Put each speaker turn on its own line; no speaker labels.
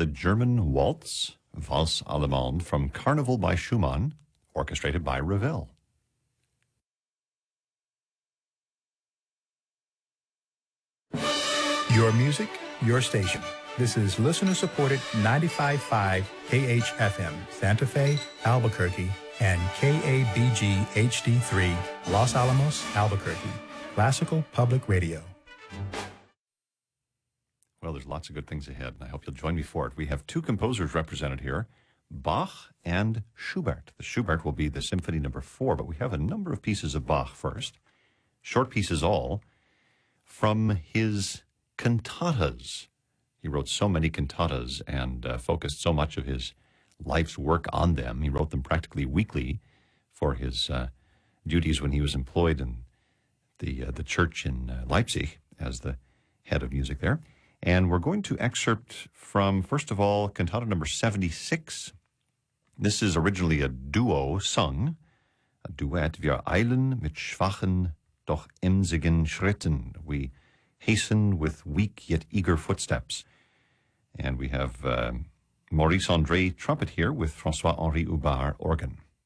the German waltz, Valse Allemande, from Carnival by Schumann, orchestrated by Ravel.
Your music, your station. This is listener-supported 95.5 KHFM, Santa Fe, Albuquerque, and KABG HD3, Los Alamos, Albuquerque. Classical Public Radio.
Well, there's lots of good things ahead, and I hope you'll join me for it. We have two composers represented here, Bach and Schubert. The Schubert will be the Symphony No. 4, but we have a number of pieces of Bach first. Short pieces all, from his cantatas. He wrote so many cantatas and focused so much of his life's work on them. He wrote them practically weekly for his duties when he was employed in the church in Leipzig as the head of music there. And we're going to excerpt from, first of all, Cantata number 76. This is originally a duo sung, a duet. Wir eilen mit schwachen, doch emsigen Schritten. We hasten with weak yet eager footsteps. And we have Maurice André trumpet here with François-Henri Hubard organ.